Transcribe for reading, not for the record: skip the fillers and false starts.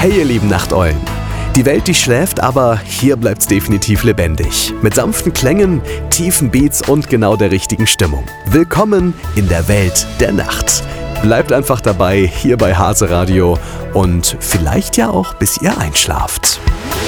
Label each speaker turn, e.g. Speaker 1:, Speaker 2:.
Speaker 1: Hey ihr lieben Nachteulen. Die Welt, die schläft, aber hier bleibt's definitiv lebendig. Mit sanften Klängen, tiefen Beats und genau der richtigen Stimmung. Willkommen in der Welt der Nacht. Bleibt einfach dabei, hier bei Hase Radio und vielleicht ja auch bis ihr einschlaft.